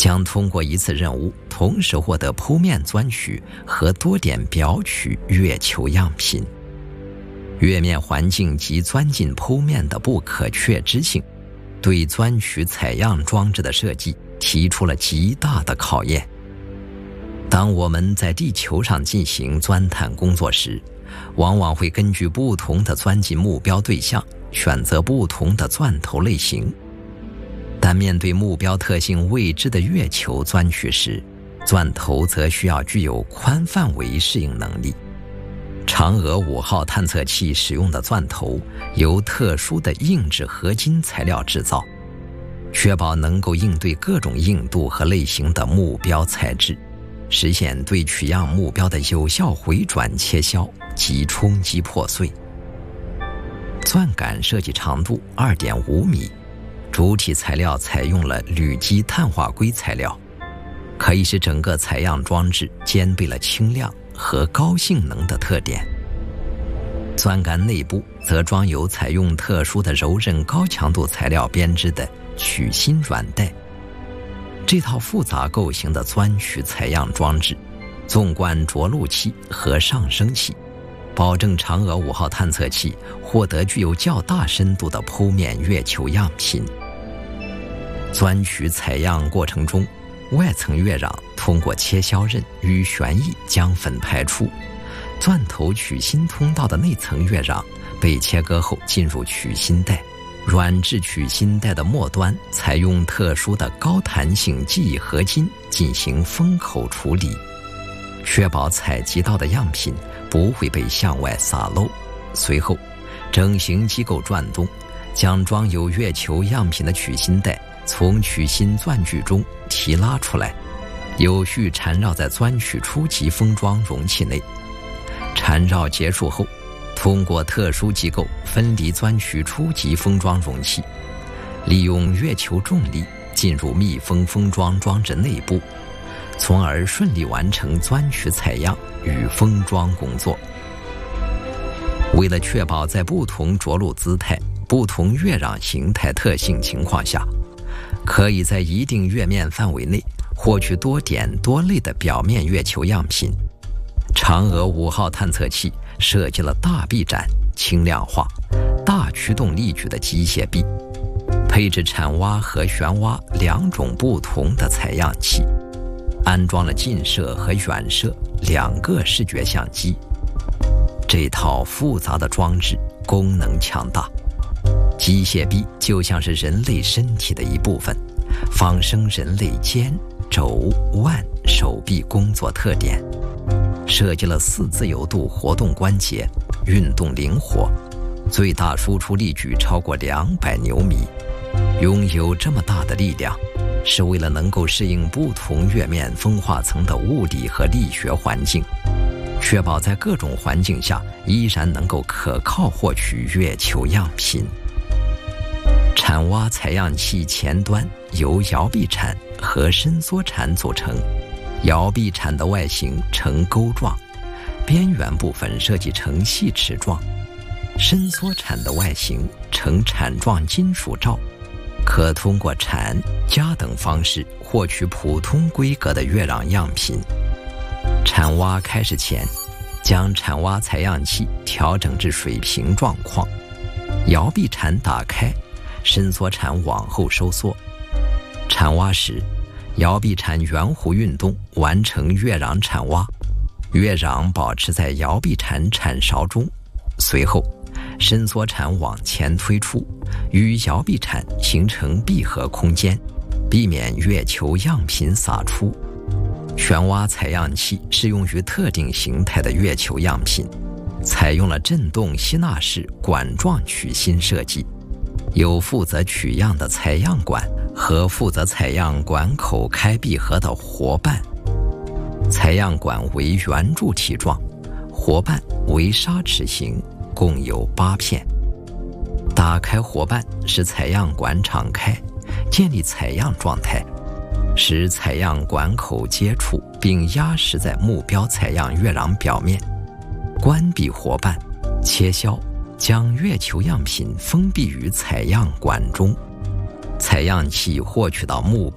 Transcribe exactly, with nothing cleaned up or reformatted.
将通过一次任务同时获得剖面钻取和多点表取月球样品。月面环境及钻进剖面的不可确知性，对钻取采样装置的设计提出了极大的考验。当我们在地球上进行钻探工作时，往往会根据不同的钻进目标对象，选择不同的钻头类型。但面对目标特性未知的月球钻取时，钻头则需要具有宽范围适应能力。嫦娥五号探测器使用的钻头由特殊的硬质合金材料制造，确保能够应对各种硬度和类型的目标材质，实现对取样目标的有效回转切削及冲击破碎。钻杆设计长度 二点五米，主体材料采用了铝基碳化硅材料，可以使整个采样装置兼备了轻量和高性能的特点。钻杆内部则装有采用特殊的柔韧高强度材料编织的取芯软带。这套复杂构型的钻取采样装置，纵贯着陆器和上升器，保证嫦娥五号探测器获得具有较大深度的剖面月球样品。钻取采样过程中，外层月壤通过切削刃与旋翼将粉排出，钻头取芯通道的内层月壤被切割后进入取芯带，软质取芯带的末端采用特殊的高弹性记忆合金进行封口处理，确保采集到的样品不会被向外洒漏。随后，整形机构转动，将装有月球样品的取芯带从取芯钻具中提拉出来，有序缠绕在钻取初级封装容器内。缠绕结束后，通过特殊机构分离钻取初级封装容器，利用月球重力进入密封封装装置内部，从而顺利完成钻取采样与封装工作。为了确保在不同着陆姿态、不同月壤形态特性情况下，可以在一定月面范围内获取多点多类的表面月球样品，嫦娥五号探测器设计了大臂展、轻量化、大驱动力矩的机械臂，配置铲挖和旋挖两种不同的采样器，安装了近摄和远摄两个视觉相机。这套复杂的装置功能强大，机械臂就像是人类身体的一部分，仿生人类肩、肘、腕、手臂工作特点，设计了四自由度活动关节，运动灵活，最大输出力矩超过两百牛米。拥有这么大的力量，是为了能够适应不同月面风化层的物理和力学环境，确保在各种环境下依然能够可靠获取月球样品。铲挖采样器前端由摇臂铲和伸缩铲组成，摇臂铲的外形呈钩状，边缘部分设计成细齿状；伸缩铲的外形呈铲状金属罩，可通过铲、夹等方式获取普通规格的月壤样品。铲挖开始前，将铲挖采样器调整至水平状况，摇臂铲打开，伸缩铲往后收缩。铲挖时，摇臂铲圆弧运动完成月壤铲挖，月壤保持在摇臂铲铲勺中，随后伸缩铲往前推出，与摇臂铲形成闭合空间，避免月球样品洒出。旋挖采样器适用于特定形态的月球样品，采用了振动吸纳式管状取芯设计，有负责取样的采样管和负责采样管口开闭合的活瓣。采样管为圆柱体状，活瓣为砂齿形，共有八片。打开活瓣使采样管敞开，建立采样状态，使采样管口接触并压实在目标采样月壤表面。关闭活瓣，切削，将月球样品封闭于采样管中。采样器获取到目